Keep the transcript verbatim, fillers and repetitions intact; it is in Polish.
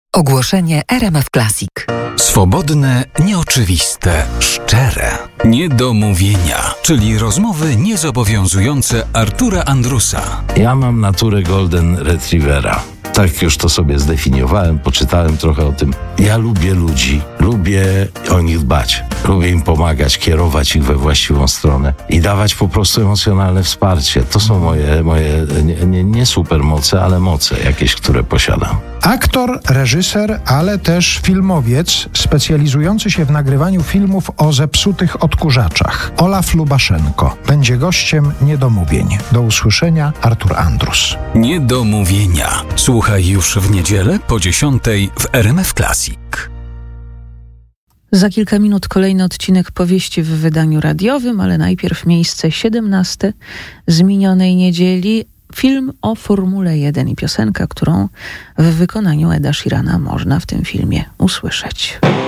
Ogłoszenie R M F Classic. Swobodne, nieoczywiste, szczere. Niedomówienia, czyli rozmowy niezobowiązujące Artura Andrusa. Ja mam naturę Golden Retrievera. Tak już to sobie zdefiniowałem, poczytałem trochę o tym. Ja lubię ludzi, lubię o nich dbać, lubię im pomagać, kierować ich we właściwą stronę i dawać po prostu emocjonalne wsparcie. To są moje, moje nie, nie, nie supermoce, ale moce jakieś, które posiadam. Aktor, reżyser, ale też filmowiec specjalizujący się w nagrywaniu filmów o zepsutych odkurzaczach. Olaf Lubaszenko będzie gościem Niedomówień. Do usłyszenia, Artur Andrus. Niedomówienia. Słuchaj już w niedzielę po dziesiątej w R M F Classic. Za kilka minut kolejny odcinek powieści w wydaniu radiowym, ale najpierw miejsce siedemnaste z minionej niedzieli. Film o Formule jeden i piosenka, którą w wykonaniu Eda Sheerana można w tym filmie usłyszeć.